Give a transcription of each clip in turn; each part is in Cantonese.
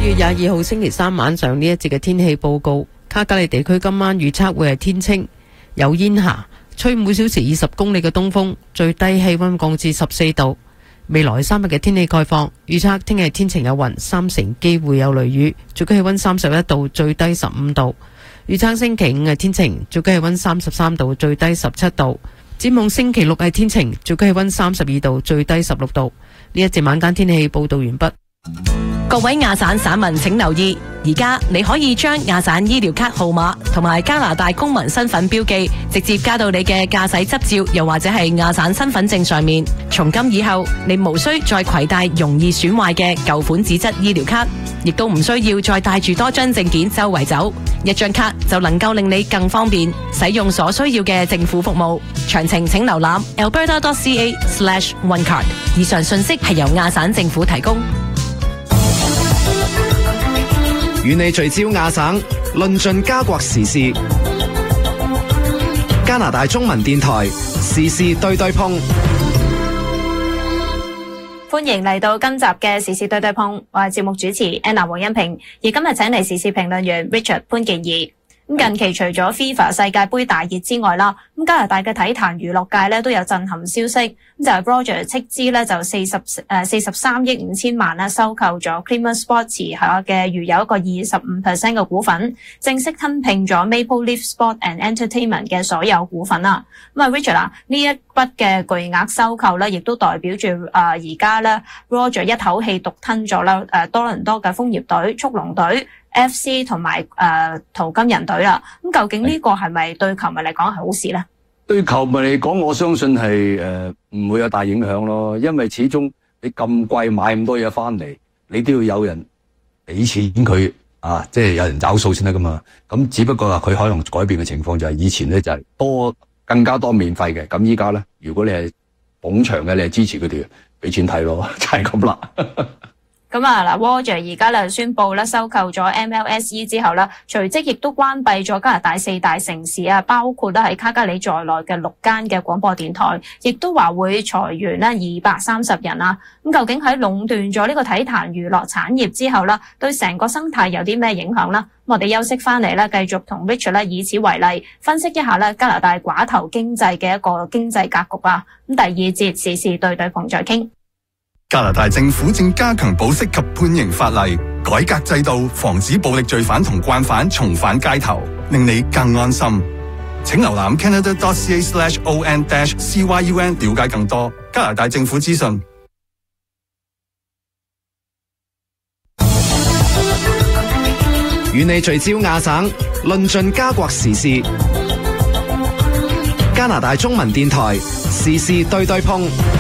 月22號星期三晚上呢一節嘅天氣報告，卡加利地區今晚預測會係天清，有煙霞，吹每小時20公里嘅東風，最低氣溫降至14度。未來3日嘅天氣概況，預測聽日天晴有雲，3成機會有雷雨，最高氣溫31度，最低15度。預測星期5係天晴，最高氣溫33度，最低17度。展望星期6係天晴，最高氣溫32度，最低16度。呢一節晚間天氣報道完畢。 各位亞省省民請留意，而家你可以將亞省醫療卡號碼同埋加拿大公民身份標記直接加到你嘅駕駛執照，又或者係亞省身份證上面。從今以後，你無需再攜帶容易損壞嘅舊款紙質醫療卡，亦都唔需要再帶住多張證件周圍走，一張卡就能夠令你更方便使用所需要嘅政府服務。詳情請瀏覽 alberta.ca/onecard。以上信息係由亞省政府提供。 與你聚焦亞省，論盡加國時事。加拿大中文電台時事對對碰。 歡迎嚟到今集嘅時事對對碰，我係節目主持 Anna 黃欣平，而今日請嚟時事評論員 Richard 潘健儀。咁近期除咗 FIFA 世界盃大熱之外啦，咁加拿大嘅體壇娛樂界咧都有震撼消息，咁就係 Rogers 斥資咧就43億5千萬啦，收購咗 Claymore Sport 持下嘅原有一個25% 嘅股份，正式吞併咗 Maple Leaf Sport and Entertainment 嘅所有股份啦。咁啊 Richard 啊，呢一筆嘅巨額收購咧，亦都代表住而家咧 Rogers 一口氣獨吞咗啦多倫多嘅楓葉隊、速龍隊、FC 同埋淘金人隊啦，咁究竟呢個係咪對球迷嚟講係好事咧？ 對球迷嚟講，我相信係唔會有大影響咯，因為始終你咁貴買咁多嘢翻嚟，你都要有人俾錢佢啊，即係有人找數先得噶嘛。咁只不過話佢可能改變嘅情況就係以前咧就係更加多免費嘅，咁依家咧如果你係捧場嘅，你係支持佢哋，俾錢睇咯，就係咁啦。 咁啊嗱 Rogers 而家咧宣布咧收購咗 MLSE 之後咧，隨即亦都關閉咗加拿大4大城市啊，包括咧喺卡加里在內嘅6間嘅廣播電台，亦都話會裁員咧230人啊。咁究竟喺壟斷咗呢個體壇娛樂產業之後咧，對成個生態有啲咩影響咧？咁我哋休息翻嚟咧，繼續同 Richard 咧以此為例，分析一下咧加拿大寡頭經濟嘅一個經濟格局啊。咁第二節時事對對碰再傾。 加拿大政府正加強保釋及判刑法例，改革制度，防止暴力罪犯同慣犯重返街頭，令你更安心。請瀏覽 canada.ca/on-cyun 了解更多加拿大政府資訊。 與你聚焦亞省，論盡加國時事。加拿大中文電台時事對對碰。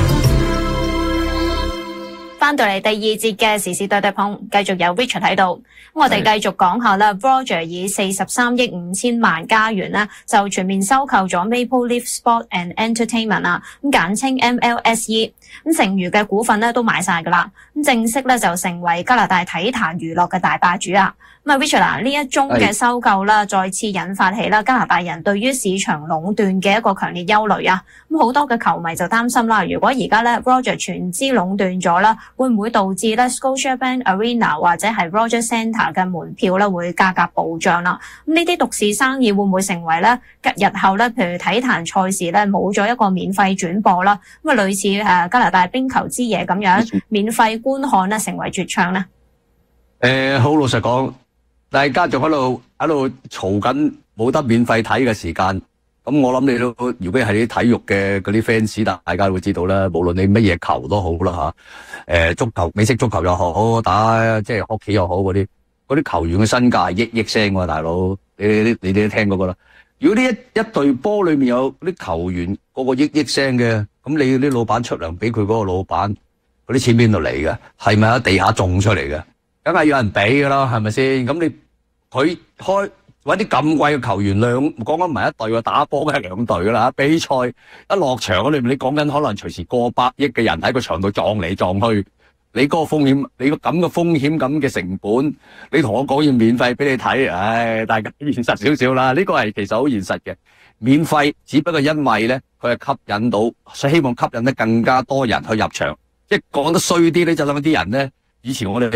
翻到嚟第二節嘅時事對對碰，繼續有 Richard 喺度。我哋繼續講下啦 Rogers 以43億5千萬加元咧，就全面收購咗 Maple Leaf Sport and Entertainment 啊，咁簡稱 MLSE。咁剩餘嘅股份咧都買晒噶啦，咁正式咧就成為加拿大體壇娛樂嘅大霸主啊！咁啊 Richard 呢一宗嘅收購啦，再次引發起啦加拿大人對於市場壟斷嘅一個強烈憂慮啊！咁好多嘅球迷就擔心啦，如果而家咧 Rogers 全資壟斷咗啦，會唔會導致咧 Scotiabank Arena 或者係 Rogers Centre 嘅門票咧會價格暴漲啦？咁呢啲獨市生意會唔會成為咧日後咧，譬如體壇賽事咧冇咗一個免費轉播啦？咁啊類似加拿大冰球之夜咁樣免費觀看咧，成為絕唱咧？ 好老實講，大家仲喺度嘈緊冇得免費睇嘅時間，咁我諗你都，如果係啲體育嘅嗰啲 fans，大家都會知道啦。無論你乜嘢球都好啦吓，足球、美式足球又好，打即係 hockey 又好，嗰啲球員嘅身價係億聲喎，大佬，你哋都聽過噶啦。如果呢一隊波裏面有啲球員個個億聲嘅，咁你啲老闆出糧俾佢嗰個老闆，嗰啲錢邊度嚟嘅？係咪喺地下種出嚟嘅？梗係有人俾噶啦，係咪先？咁佢揾啲咁貴嘅球員，講緊唔係一隊喎，打波嘅係兩隊噶啦。比賽一落場嗰裏面，你講緊可能隨時過百億嘅人喺個場度撞嚟撞去，你嗰個風險，你個咁嘅風險咁嘅成本，你同我講要免費俾你睇，唉，大家現實少少啦。呢個係其實好現實嘅，免費只不過因為咧，佢係吸引到，希望吸引得更加多人去入場。即係講得衰啲咧，就諗啲人咧，以前我哋